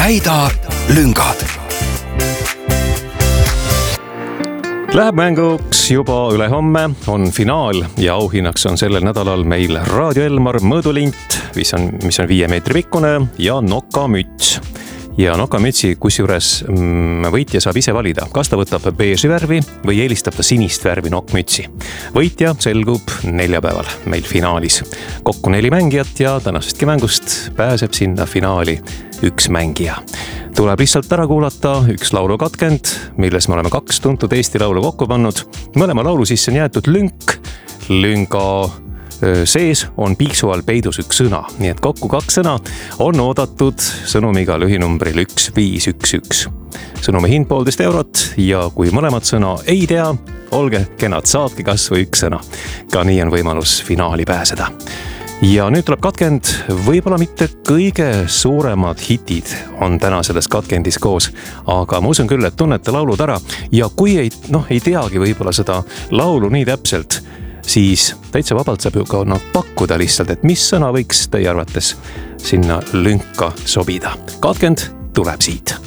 täida lüngad. Läheb mänguks juba ülehomme, on finaal ja auhinnaks on sellel nädalal meil Raadio Elmar mõõdulint, mis on 5 meetri pikkune ja nokamüts. Ja nokamütsi kusjuures võitja saab ise valida, kas ta võtab beeži värvi või eelistab ta sinist värvi nokkmütsi. Võitja selgub neljapäeval meil finaalis. Kokku 4 mängijat ja tänasestki mängust pääseb sinna finaali 1 mängija. Tuleb lihtsalt ära kuulata 1 laulukatkend, milles me oleme 2 tuntud Eesti laulu kokku pannud. Mõlema laulu sisse on jäetud lünk, lünga sees on piiksu all peidus 1 sõna, nii et kokku 2 sõna on oodatud sõnumiga lühinumbril 1511. Sõnumi hind 1,5 eurot ja kui mõlemat sõna ei tea, olge kenad, saatke kas või 1 sõna. Ka nii on võimalus finaali pääseda. Ja nüüd tuleb katkend, võib-olla mitte kõige suuremad hitid on täna selles katkendis koos, aga ma usun küll, et tunnete laulud ära ja kui ei teagi võib-olla seda laulu nii täpselt, siis täitsa vabalt saab ju ka pakkuda lihtsalt, et mis sõna võiks teie arvates sinna lünka sobida. Katkend tuleb siit.